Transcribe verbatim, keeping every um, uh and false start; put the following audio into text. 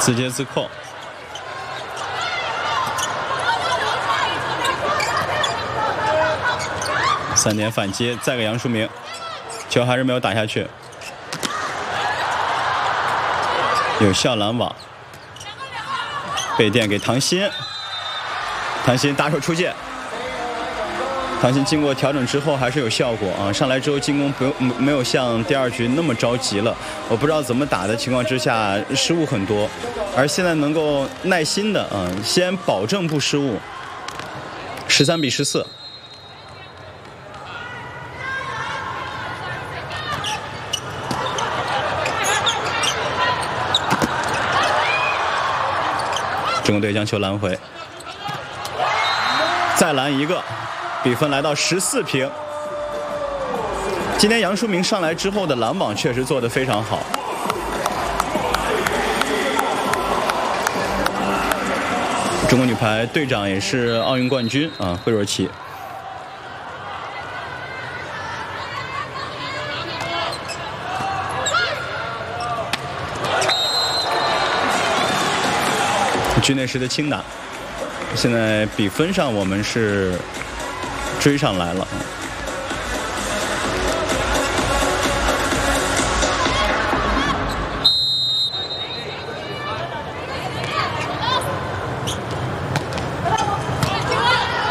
自接自扣。三点反击，再给杨书明，球还是没有打下去，有效拦网。背垫给唐鑫，唐鑫打手出界。唐鑫经过调整之后还是有效果啊，上来之后进攻不用没有像第二局那么着急了。我不知道怎么打的情况之下失误很多，而现在能够耐心的啊，先保证不失误。十三比十四。中国队将球拦回，再拦一个，比分来到十四平。今天杨书明上来之后的拦网确实做得非常好。中国女排队长也是奥运冠军啊，惠若琪。局内时的轻打，现在比分上我们是追上来了。